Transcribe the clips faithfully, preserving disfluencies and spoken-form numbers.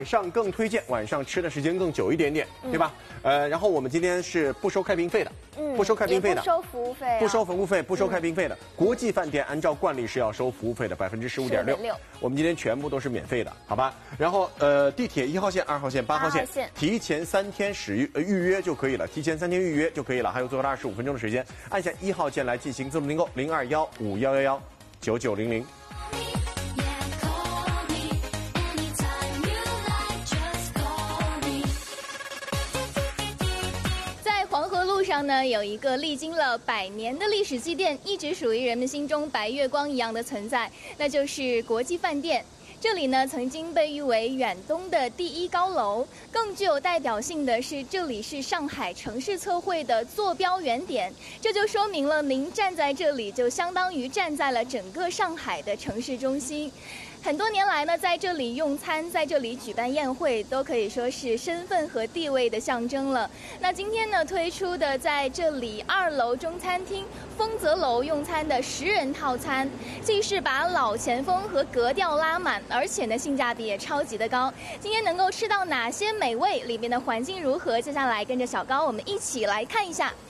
晚上更推荐晚上吃的时间更久一点点，对吧？呃，然后我们今天是不收开瓶费的， 嗯， 不收开瓶费的， 不收服务费、啊， 不收服务费，不收开瓶费的。国际饭店按照惯例是要收服务费的百分之十五点六，我们今天全部都是免费的，好吧？然后呃，地铁一号线、二号线、八号线， 线提前三天使预呃预约就可以了，提前三天预约就可以了，还有最后的二十五分钟的时间，按下一号键来进行自动订购，零二幺五幺幺幺九九零零。 路上呢有一个历经了百年的历史积淀，一直属于人们心中白月光一样的存在，那就是国际饭店。这里呢曾经被誉为远东的第一高楼，更具有代表性的是这里是上海城市测绘的坐标原点，这就说明了您站在这里就相当于站在了整个上海的城市中心。很多年来呢，在这里用餐，在这里举办宴会，都可以说是身份和地位的象征了。那今天呢，推出的在这里二楼中餐厅丰泽楼用餐的十人套餐，既是把老前锋和格调拉满，而且呢性价比也超级的高。今天能够吃到哪些美味，里面的环境如何？接下来跟着小高，我们一起来看一下。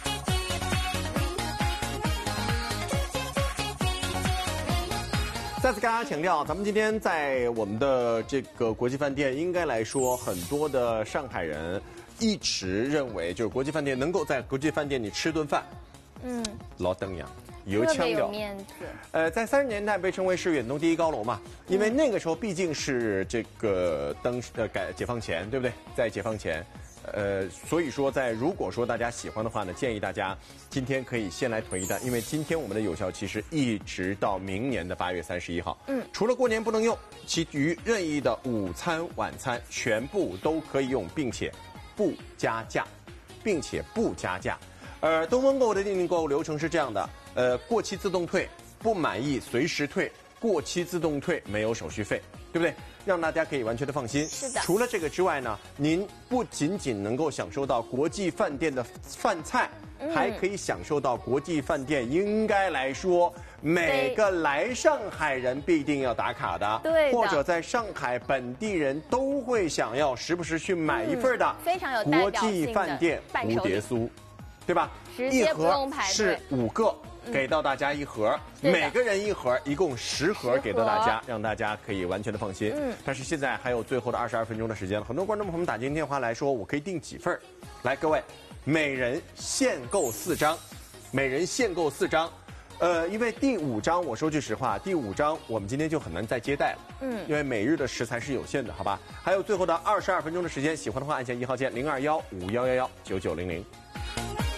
再次跟大家强调，咱们今天在我们的这个国际饭店，应该来说，很多的上海人一直认为，就是国际饭店能够在国际饭店里吃顿饭，嗯，老登洋。有腔调， 面子。 呃，在三十年代被称为是远东第一高楼嘛，因为那个时候毕竟是这个登呃改解放前，对不对？在解放前，呃，所以说在如果说大家喜欢的话呢，建议大家今天可以先来囤一单，因为今天我们的有效期是一直到明年的八月三十一号。嗯，除了过年不能用，其余任意的午餐、晚餐全部都可以用，并且不加价，并且不加价。呃，东风购物的订订购物流程是这样的。呃，过期自动退，不满意随时退，过期自动退，没有手续费，对不对？让大家可以完全的放心。 是的。 除了这个之外呢，您不仅仅能够享受到国际饭店的饭菜，嗯、还可以享受到国际饭店应该来说每个来上海人必定要打卡的， 对的， 或者在上海本地人都会想要时不时去买一份的、 嗯、非常有国际饭店蝴蝶酥，对吧？ 一盒是五个。给到大家一盒，嗯、每个人一盒，一共十盒给到大家，让大家可以完全的放心。嗯，但是现在还有最后的二十二分钟的时间了，很多观众朋友们打进电话来说，我可以订几份？来，各位，每人限购四张，每人限购四张。呃，因为第五张，我说句实话，第五张我们今天就很难再接待了。嗯，因为每日的食材是有限的，好吧？还有最后的二十二分钟的时间，喜欢的话按下一号键零二幺五幺幺幺九九零零。